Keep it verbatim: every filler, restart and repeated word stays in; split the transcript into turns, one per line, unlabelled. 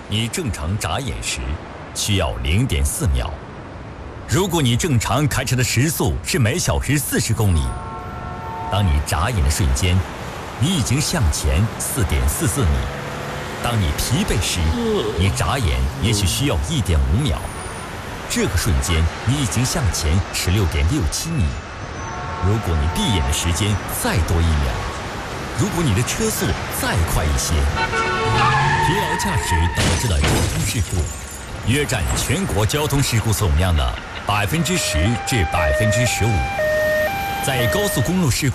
你正常眨眼时需要零点四秒。如果你正常开车的时速是每小时四十公里，当你眨眼的瞬间，你已经向前四点四四米。当你疲惫时，你眨眼也许需要一点五秒。这个瞬间，你已经向前十六点六七米。如果你闭眼的时间再多一秒，如果你的车速再快一些，疲劳驾驶导致的交通事故，约占全国交通事故总量的百分之十至百分之十五。在高速公路事故